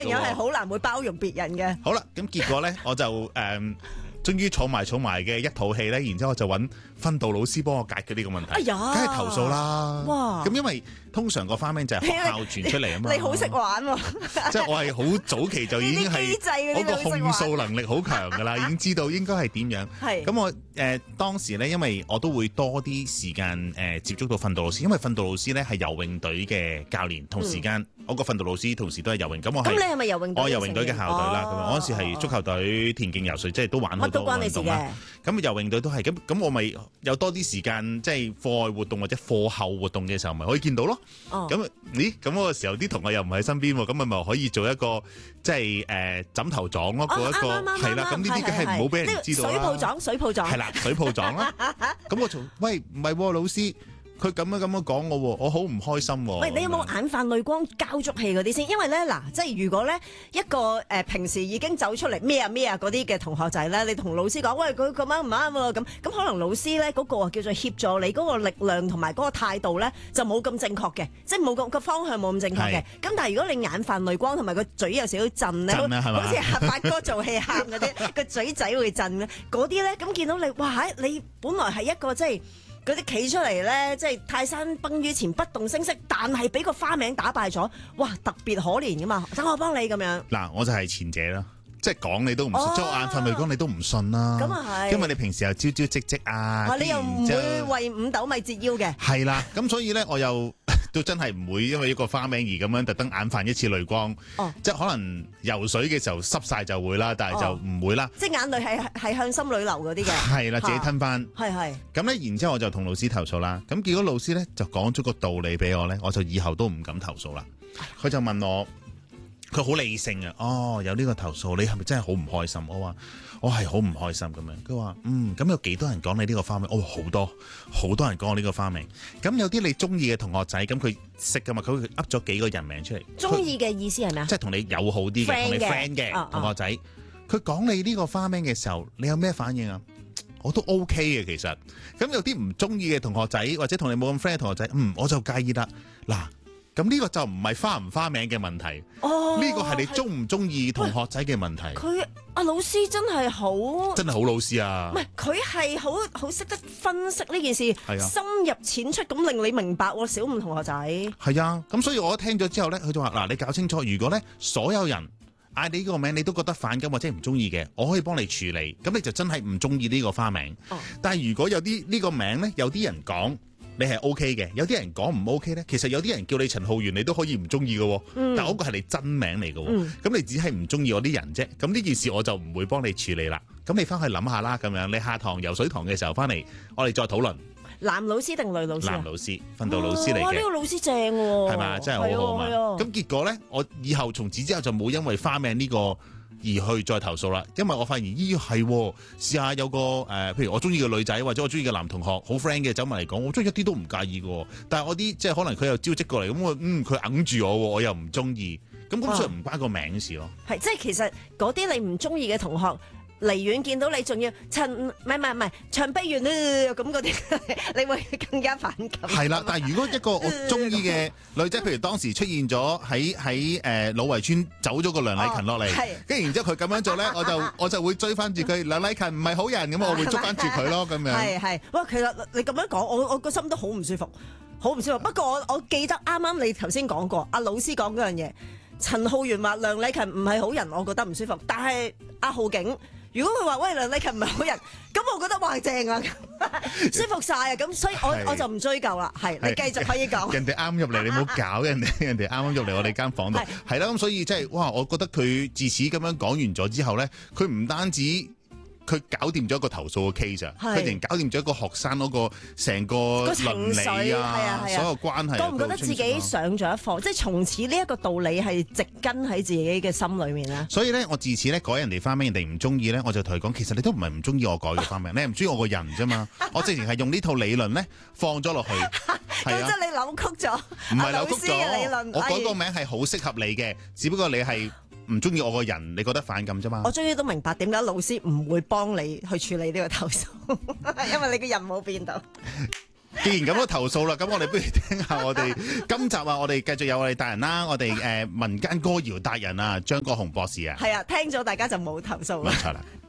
有係好難會包容別人嘅。 好啦，咁結果咧，我就終於儲埋嘅一套戲咧，然之後我就揾訓導老師幫我解決呢個問題。 哎呀， 梗係投訴啦！ 哇， 咁因為通常個花名就係學校傳出嚟啊嘛。 你好識玩喎！ 即係我係好早期就已經係我個控訴能力好強㗎啦，已經知道應該係點樣。 係咁我當時咧，因為我都會多啲時間接觸到訓導老師，因為訓導老師咧係游泳隊嘅教練，同時間我個訓導老師同時都係游泳。咁你係咪游泳隊？ 我游泳隊嘅校隊啦。咁我嗰時係足球隊、田徑、游水，即係都玩好多運動啦。咁游泳隊都係咁，我咪有多啲時間，即係課外活動或者課後活動嘅時候，咪可以見到咯。咁咁嗰個時候啲同學又唔喺身邊喎，咁咪可以做一個即係枕頭狀咯，做一個係啦。咁呢啲梗係唔好俾人知道啦。 水泡狀係啦，水泡狀啦。咁我從喂唔係喎，老師。佢咁樣講我喎，我好唔開心喎。 喂，你有冇眼泛淚光、交足氣嗰啲先？因為咧嗱，即係如果咧一個平時已經走出嚟咩啊嗰啲嘅同學仔咧，你同老師講，喂佢咁樣唔啱喎，咁可能老師咧嗰個叫做協助你嗰個力量同埋嗰個態度咧就冇咁正確嘅，即係冇個方向冇咁正確嘅。咁但係如果你眼泛淚光同埋個嘴有少少震咧，好似發哥做戲喊嗰啲個嘴仔會震咧，嗰啲咧咁見到你，哇！你本來係一個即係。嗰啲企出嚟咧，即係泰山崩於前不動聲色，但係俾個花名打敗咗，哇！特別可憐噶嘛，等我幫你咁樣。 嗱，我就係前者啦，即係講你都唔信，即係眼瞓淚光你都唔信啦。咁啊係，因為你平時又招招積積啊， 你又唔會為五斗米折腰嘅。係啦，咁所以咧，我又都真係唔會因為一個花名而咁樣特登眼泛一次淚光。即係可能游水嘅時候濕晒就會啦，但係就唔會啦。 即係眼淚係向心裏流嗰啲嘅。 係啦，自己吞翻。 係。 咁咧，然之後我就同老師投訴啦。咁結果老師咧就講咗個道理俾我咧，我就以後都唔敢投訴啦。佢就問我，佢好理性啊。有呢個投訴，你係咪真係好唔開心？我話我係好唔開心咁樣。佢話咁有幾多人講你呢個花名？好多人講我呢個花名。咁有啲你中意嘅同學仔，咁佢識噶嘛？佢噏咗幾個人名出嚟。 中意嘅意思係咩啊？ 即係同你友好啲嘅，同你 friend 嘅同學仔。佢講你呢個花名嘅時候，你有咩反應啊？我都 OK 嘅其實。咁有啲唔中意嘅同學仔，或者同你冇咁 friend 嘅同學仔，我就介意啦。嗱。咁呢個就唔係花唔花名嘅問題，呢個係你中唔中意同學仔嘅問題。 佢阿老師真係好老師啊！ 唔係佢係好識得分析呢件事，深入淺出咁令你明白喎，小五同學仔。係啊，咁所以我聽咗之後咧，佢就話嗱，你搞清楚，如果咧所有人嗌你呢個名，你都覺得反感或者唔中意嘅，我可以幫你處理，咁你就真係唔中意呢個花名。但係如果有啲呢個名咧，有啲人講。你係 OK 嘅，有啲人講唔 OK 咧，其實有啲人叫你陳浩源，你都可以唔中意嘅，但嗰個係你真名嚟嘅，咁你只係唔中意我啲人啫，咁呢件事我就唔會幫你處理啦。咁你翻去諗下啦，咁樣你下堂游水堂嘅時候翻嚟，我哋再討論。 男老師定女老師？男老師，訓導老師嚟嘅。哇， 呢個老師正喎， 係嘛，真係好好嘛。咁結果咧，我以後從此之後就冇因為花名呢個而去再投訴啦，因為我發現係試下有個譬如我中意嘅女仔或者我中意嘅男同學好 friend 嘅走埋嚟講，我真係一啲都唔介意嘅。但係我啲即係可能佢又招積過嚟，咁佢揞住我又唔中意，咁所以唔關個名事咯。係即係其實嗰啲你唔中意嘅同學。離遠見到你仲要唔係長臂猿咁嗰啲，你會更加反感。 係啦，但係如果一個我中意嘅女仔，譬如當時出現咗喺老圍村走咗個梁禮勤落嚟，跟住然之後佢咁樣做咧，我就會追翻住佢。梁禮勤唔係好人咁，我會捉翻住佢咯，咁樣。係， 哇！其實你咁樣講，我個心都好唔舒服，好唔舒服。不過我記得啱啱你頭先講過，阿老師講嗰樣嘢，陳浩源話梁禮勤唔係好人，我覺得唔舒服。但係阿浩景。如果佢話喂梁禮勤唔係好人，咁我覺得哇正啊，舒服晒啊，咁所以我就唔追究啦。係你繼續可以講。 人哋啱入嚟，你唔好搞人哋。人哋啱啱入嚟我哋間房度，係啦。咁所以即係哇，我覺得佢自此咁樣講完咗之後咧，佢唔單止。佢搞掂咗一個投訴嘅 case 啊，佢連搞掂咗一個學生嗰個成個倫理啊，所有關係。覺唔覺得自己上咗一課？即係從此呢一個道理係植根喺自己嘅心裏面咧。所以咧，我自此咧改人哋花名，人哋唔中意咧，我就同佢講，其實你都唔係唔中意我改嘅花名，你係唔中意我個人啫嘛。我直情係用呢套理論咧放咗落去。 咁即係你扭曲咗， 唔係扭曲咗理論。 我改個名係好適合你嘅，只不過你係唔中意我個人，你覺得反感啫嘛？我終於都明白點解老師唔會幫你去處理呢個投訴，因為你個人冇變到。 既然咁多投訴啦，咁我哋不如聽下我哋今集啊，我哋繼續有我哋達人啦，我哋民間歌謠達人啊，張國雄博士啊， 係啊，聽咗大家就冇投訴啦。 冇錯啦。